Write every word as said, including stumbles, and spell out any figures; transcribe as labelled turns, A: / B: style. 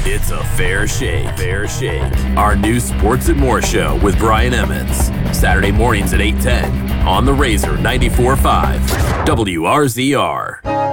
A: It's a fair shake. Fair shake. Our new Sports and More show with Brian Emmons. Saturday mornings at eight ten on the Razor ninety-four point five W R Z R.